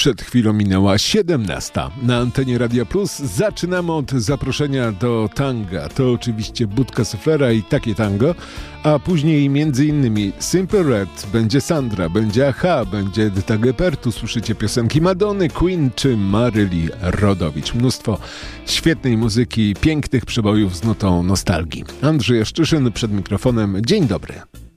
Przed chwilą minęła 17. Na antenie Radia Plus zaczynamy od zaproszenia do tanga. To oczywiście Budka Suflera i takie tango, a później m.in. Simple Red, będzie Sandra, będzie Aha, będzie Edyta Gepertu, słyszycie piosenki Madony, Queen czy Maryli Rodowicz. Mnóstwo świetnej muzyki, pięknych przebojów z nutą nostalgii. Andrzej Jaszczyszyn przed mikrofonem. Dzień dobry.